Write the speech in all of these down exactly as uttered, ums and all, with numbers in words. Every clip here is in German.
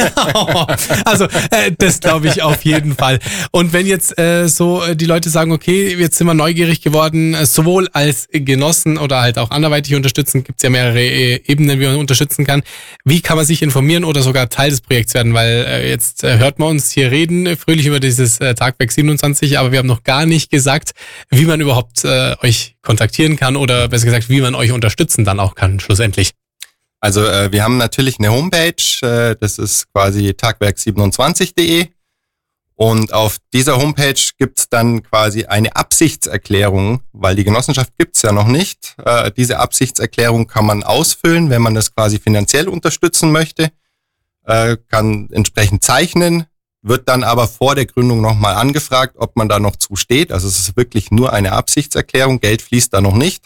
Also äh, das glaube ich auf jeden Fall. Und wenn jetzt äh, so äh, die Leute sagen, okay, jetzt sind wir neugierig geworden, äh, sowohl als Genossen oder halt auch anderweitig unterstützen, gibt es ja mehrere äh, Ebenen, wie man unterstützen kann. Wie kann man sich informieren oder sogar Teil des Projekts werden? Weil äh, jetzt äh, hört man uns hier reden, äh, fröhlich über dieses äh, Tagwerk siebenundzwanzig, aber wir haben noch gar nicht gesagt, wie man überhaupt äh, euch kontaktieren kann oder besser gesagt, wie man euch unterstützen dann auch kann, schlussendlich. Also äh, wir haben natürlich eine Homepage, äh, das ist quasi tagwerk siebenundzwanzig punkt de und auf dieser Homepage gibt's dann quasi eine Absichtserklärung, weil die Genossenschaft gibt's ja noch nicht. Äh, diese Absichtserklärung kann man ausfüllen, wenn man das quasi finanziell unterstützen möchte, äh, kann entsprechend zeichnen, wird dann aber vor der Gründung nochmal angefragt, ob man da noch zusteht. Also es ist wirklich nur eine Absichtserklärung, Geld fließt da noch nicht.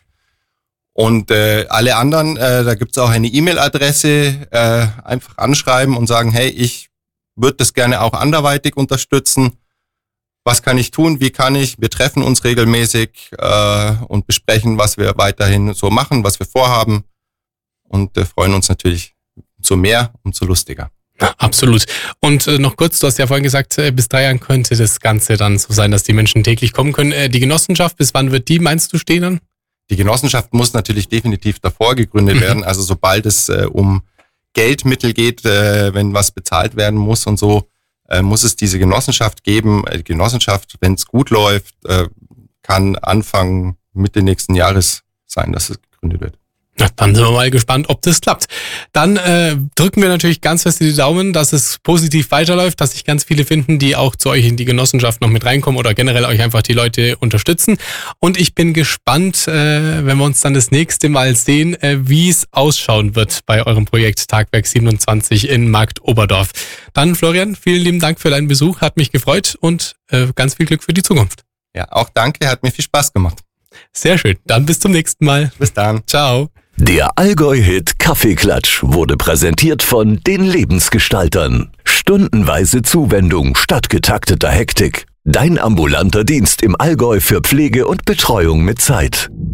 Und äh, alle anderen, äh, da gibt's auch eine E-Mail-Adresse, äh, einfach anschreiben und sagen, hey, ich würde das gerne auch anderweitig unterstützen. Was kann ich tun? Wie kann ich? Wir treffen uns regelmäßig äh, und besprechen, was wir weiterhin so machen, was wir vorhaben und äh, freuen uns natürlich umso mehr, umso lustiger. Absolut. Und äh, noch kurz, du hast ja vorhin gesagt, äh, bis drei Jahren könnte das Ganze dann so sein, dass die Menschen täglich kommen können. Äh, die Genossenschaft, bis wann wird die, meinst du, stehen dann? Die Genossenschaft muss natürlich definitiv davor gegründet werden. Also sobald es äh, um Geldmittel geht, äh, wenn was bezahlt werden muss und so, äh, muss es diese Genossenschaft geben. Die Genossenschaft, wenn es gut läuft, äh, kann Anfang Mitte nächsten Jahres sein, dass es gegründet wird. Na, dann sind wir mal gespannt, ob das klappt. Dann äh, drücken wir natürlich ganz fest die Daumen, dass es positiv weiterläuft, dass sich ganz viele finden, die auch zu euch in die Genossenschaft noch mit reinkommen oder generell euch einfach die Leute unterstützen. Und ich bin gespannt, äh, wenn wir uns dann das nächste Mal sehen, äh, wie es ausschauen wird bei eurem Projekt Tagwerk siebenundzwanzig in Marktoberdorf. Dann, Florian, vielen lieben Dank für deinen Besuch, hat mich gefreut und äh, ganz viel Glück für die Zukunft. Ja, auch danke, hat mir viel Spaß gemacht. Sehr schön, dann bis zum nächsten Mal. Bis dann. Ciao. Der Allgäu-Hit Kaffeeklatsch wurde präsentiert von den Lebensgestaltern. Stundenweise Zuwendung statt getakteter Hektik. Dein ambulanter Dienst im Allgäu für Pflege und Betreuung mit Zeit.